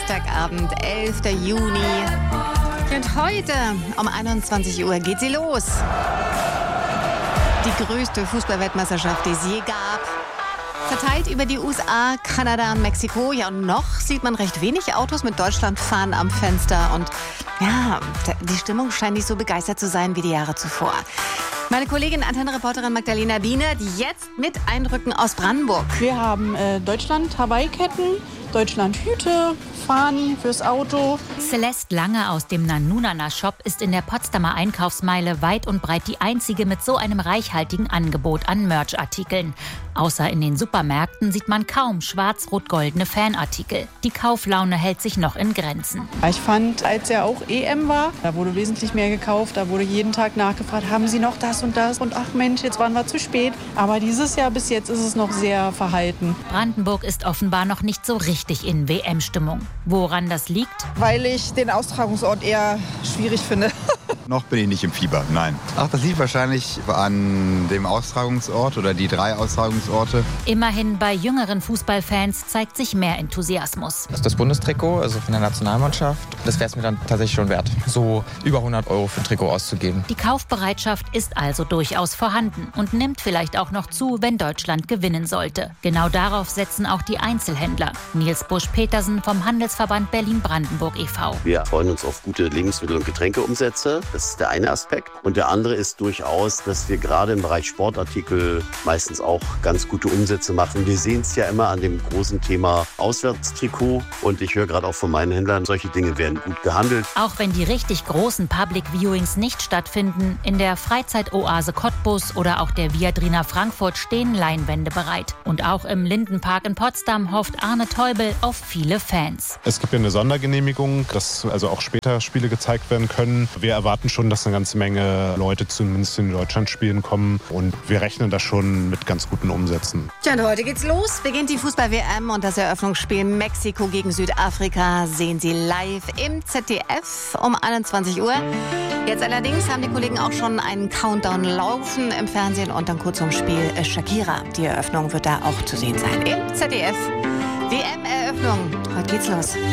Freitagabend, 11. Juni. Und heute um 21 Uhr geht sie los. Die größte Fußball-Weltmeisterschaft, die es je gab. Verteilt über die USA, Kanada und Mexiko. Ja, und noch sieht man recht wenig Autos mit Deutschlandfahnen am Fenster. Und ja, die Stimmung scheint nicht so begeistert zu sein wie die Jahre zuvor. Meine Kollegin, Antenne-Reporterin Magdalena Biener, die jetzt mit Eindrücken aus Brandenburg. Wir haben Deutschland-Hawaii-Ketten, Deutschland-Hüte, Fahnen fürs Auto. Celeste Lange aus dem Nanunana-Shop ist in der Potsdamer Einkaufsmeile weit und breit die einzige mit so einem reichhaltigen Angebot an Merch-Artikeln. Außer in den Supermärkten sieht man kaum schwarz-rot-goldene Fanartikel. Die Kauflaune hält sich noch in Grenzen. Ich fand, als ja auch EM war, da wurde wesentlich mehr gekauft. Da wurde jeden Tag nachgefragt, haben Sie noch das und das? Und ach Mensch, jetzt waren wir zu spät. Aber dieses Jahr bis jetzt ist es noch sehr verhalten. Brandenburg ist offenbar noch nicht so richtig in WM-Stimmung. Woran das liegt? Weil ich den Austragungsort eher schwierig finde. Noch bin ich nicht im Fieber, nein. Ach, das liegt wahrscheinlich an dem Austragungsort oder die 3 Austragungsorte. Immerhin bei jüngeren Fußballfans zeigt sich mehr Enthusiasmus. Das ist das Bundestrikot, also von der Nationalmannschaft. Das wäre es mir dann tatsächlich schon wert, so über 100 € für ein Trikot auszugeben. Die Kaufbereitschaft ist also durchaus vorhanden und nimmt vielleicht auch noch zu, wenn Deutschland gewinnen sollte. Genau darauf setzen auch die Einzelhändler. Nils Busch-Petersen vom Handelsverband Berlin-Brandenburg e.V. Wir freuen uns auf gute Lebensmittel- und Getränkeumsätze. Das ist der eine Aspekt. Und der andere ist durchaus, dass wir gerade im Bereich Sportartikel meistens auch ganz gute Umsätze machen. Wir sehen es ja immer an dem großen Thema Auswärtstrikot. Und ich höre gerade auch von meinen Händlern, solche Dinge werden gut gehandelt. Auch wenn die richtig großen Public Viewings nicht stattfinden, in der Freizeitoase Cottbus oder auch der Viadrina Frankfurt stehen Leinwände bereit. Und auch im Lindenpark in Potsdam hofft Arne Teubel auf viele Fans. Es gibt ja eine Sondergenehmigung, dass also auch später Spiele gezeigt werden können. Wir erwarten schon, dass eine ganze Menge Leute zumindest in Deutschlandspielen kommen und wir rechnen da schon mit ganz guten Umsätzen. Tja, und heute geht's los. Beginnt die Fußball-WM und das Eröffnungsspiel Mexiko gegen Südafrika sehen Sie live im ZDF um 21 Uhr. Jetzt allerdings haben die Kollegen auch schon einen Countdown laufen im Fernsehen und dann kurz zum Spiel Shakira. Die Eröffnung wird da auch zu sehen sein im ZDF. WM-Eröffnung. Heute geht's los.